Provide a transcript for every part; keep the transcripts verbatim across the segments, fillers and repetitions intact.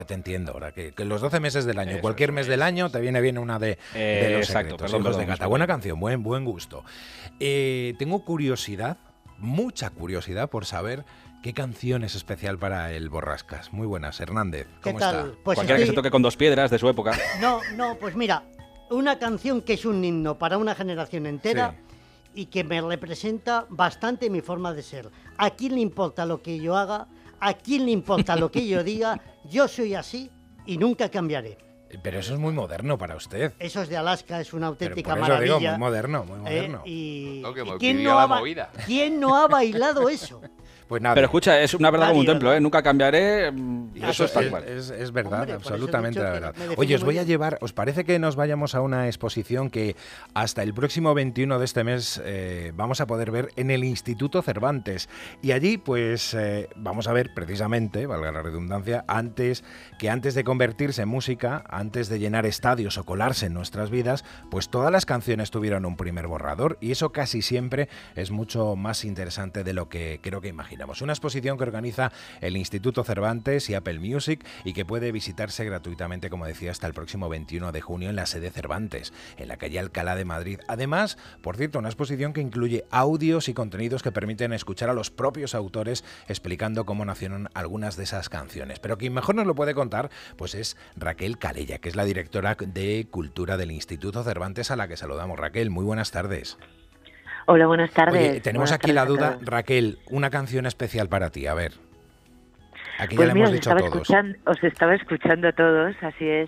Te entiendo, ahora que, que los doce meses del año, Eso, cualquier mes del año, te viene bien una de, Eh, de los exacto, secretos, perdón, Hijos de perdón, Gata. Buena canción, buen, buen gusto. Eh, tengo curiosidad, mucha curiosidad por saber qué canción es especial para el Borrascas. Muy buenas, Hernández, ¿cómo ¿Qué tal? está? Pues Cualquiera que se estoy... toque con dos piedras de su época. No, no, pues mira, una canción que es un himno para una generación entera y que me representa bastante mi forma de ser. ¿A quién le importa lo que yo haga? ¿A quién le importa lo que yo diga? Yo soy así y nunca cambiaré. Pero eso es muy moderno para usted. Eso es de Alaska, es una Pero auténtica por eso maravilla. digo, muy moderno, muy ¿eh? moderno. Y, No, que y me ¿quién, pidió no la ha, ba- movida. ¿quién no ha bailado eso? Pues nada. Pero escucha, es una verdad como un Nadie, templo, ¿verdad? ¿eh? Nunca cambiaré. mm, Eso Eso es tal es, cual. es- es verdad, Hombre, por eso he absolutamente dicho la que verdad. me defiendo Oye, os muy voy a bien. llevar, ¿os parece que nos vayamos a una exposición que hasta el próximo veintiuno de este mes eh, vamos a poder ver en el Instituto Cervantes? Y allí, pues, eh, vamos a ver precisamente, valga la redundancia, antes que antes de convertirse en música, antes de llenar estadios o colarse en nuestras vidas, pues todas las canciones tuvieron un primer borrador y eso casi siempre es mucho más interesante de lo que creo que imaginamos. Una exposición que organiza el Instituto Cervantes y Apple Music y que puede visitarse gratuitamente, como decía, hasta el próximo veintiuno de junio en la sede Cervantes, en la calle Alcalá de Madrid. Además, por cierto, una exposición que incluye audios y contenidos que permiten escuchar a los propios autores explicando cómo nacieron algunas de esas canciones. Pero quien mejor nos lo puede contar, pues es Raquel Calella, que es la directora de Cultura del Instituto Cervantes, a la que saludamos. Raquel, muy buenas tardes. Hola, buenas tardes. Oye, tenemos Buenas aquí la tardes a duda, todos. Raquel, una canción especial para ti, a ver. Aquí Pues ya le mira, hemos os dicho a estaba, todos. escuchando, os estaba escuchando a todos, así es.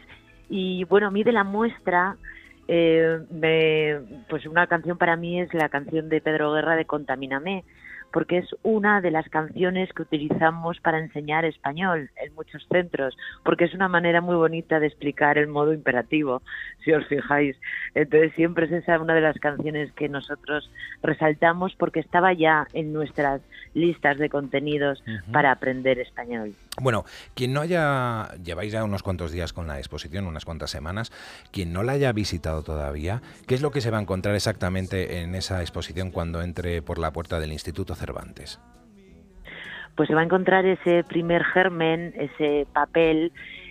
Y bueno, a mí de la muestra, eh, me, pues una canción para mí es la canción de Pedro Guerra de Contamíname, porque es una de las canciones que utilizamos para enseñar español en muchos centros, porque es una manera muy bonita de explicar el modo imperativo, si os fijáis. Entonces siempre es esa una de las canciones que nosotros resaltamos porque estaba ya en nuestras listas de contenidos Ujú. para aprender español. Bueno, quien no haya, lleváis ya unos cuantos días con la exposición, unas cuantas semanas, quien no la haya visitado todavía, ¿qué es lo que se va a encontrar exactamente en esa exposición cuando entre por la puerta del Instituto Cervantes? Pues se va a encontrar ese primer germen, ese papel,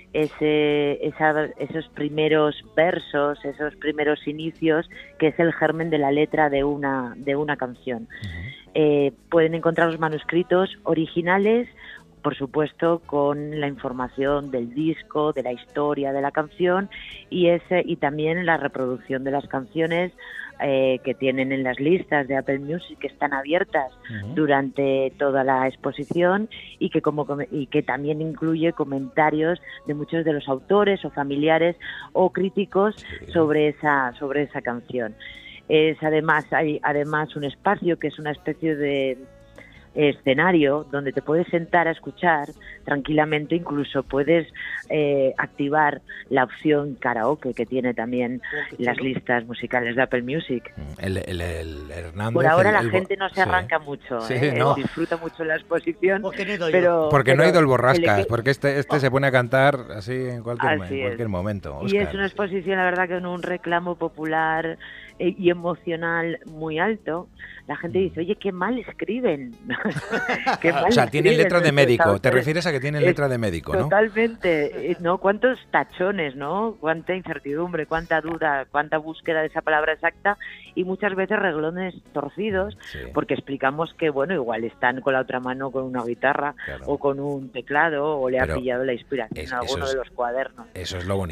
ese, esa, esos primeros versos, esos primeros inicios, que es el germen de la letra de una, de una canción. Uh-huh. Eh, pueden encontrar los manuscritos originales, por supuesto, con la información del disco, de la historia de la canción y ese y también la reproducción de las canciones eh, que tienen en las listas de Apple Music, que están abiertas Uh-huh. durante toda la exposición y que como y que también incluye comentarios de muchos de los autores o familiares o críticos Sí. sobre esa sobre esa canción. Es además hay además un espacio que es una especie de escenario donde te puedes sentar a escuchar tranquilamente, incluso puedes eh, activar la opción karaoke que tiene también las listas musicales de Apple Music. El, el, el Hernández... Por ahora el- la el- gente no se sí. arranca mucho, Sí, ¿eh? no. Disfruta mucho la exposición, Porque no he ido yo. pero Porque no ha pero ido el Borrascas, el- porque este, este se pone a cantar así en cualquier, Así en es. cualquier momento. Y es Óscar. una exposición, la verdad, que con un reclamo popular eh, y emocional muy alto. La gente dice, oye, qué mal escriben. Qué mal O sea, tiene escriben letra de nuestros médico. Te autores. refieres a que tiene Es letra de médico, ¿no? Totalmente, eh, ¿no? Cuántos tachones, ¿no? Cuánta incertidumbre, cuánta duda, cuánta búsqueda de esa palabra exacta y muchas veces reglones torcidos, Sí. porque explicamos que, bueno, igual están con la otra mano con una guitarra Claro. o con un teclado o le Pero ha pillado la inspiración es- en alguno eso es- de los cuadernos. Eso es lo bonito.